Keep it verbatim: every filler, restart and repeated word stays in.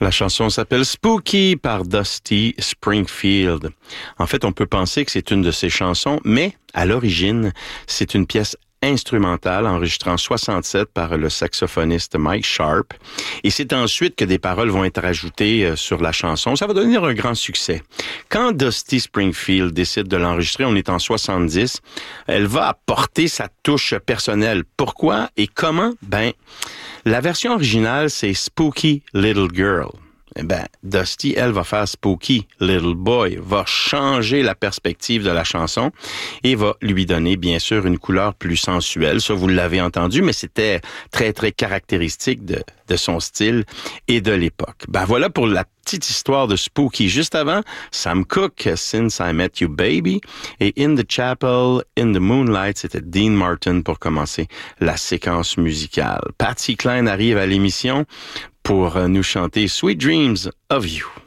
La chanson s'appelle Spooky par Dusty Springfield. En fait, on peut penser que c'est une de ses chansons, mais à l'origine, c'est une pièce instrumentale enregistrée en soixante-sept par le saxophoniste Mike Sharp. Et c'est ensuite que des paroles vont être ajoutées sur la chanson. Ça va devenir un grand succès. Quand Dusty Springfield décide de l'enregistrer, on est en soixante-dix, elle va apporter sa touche personnelle. Pourquoi et comment? Ben, la version originale, c'est Spooky Little Girl. Eh ben, Dusty, elle, va faire Spooky Little Boy, va changer la perspective de la chanson et va lui donner, bien sûr, une couleur plus sensuelle. Ça, vous l'avez entendu, mais c'était très, très caractéristique de, de son style et de l'époque. Ben voilà pour la petite histoire de Spooky. Juste avant, Sam Cooke, Since I Met You Baby, et In the Chapel, In the Moonlight, c'était Dean Martin pour commencer la séquence musicale. Patsy Cline arrive à l'émission pour nous chanter Sweet Dreams of You.